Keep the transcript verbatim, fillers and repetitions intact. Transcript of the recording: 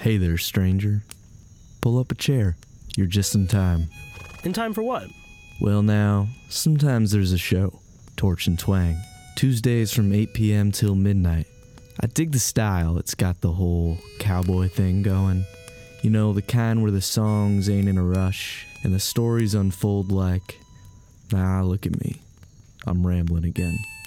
Hey there, stranger. Pull up a chair. You're just in time. In time for what? Well now, sometimes there's a show. Torch and Twang. Tuesdays from eight p.m. till midnight. I dig the style. It's got the whole cowboy thing going. You know, the kind where the songs ain't in a rush and the stories unfold like, nah, look at me. I'm rambling again.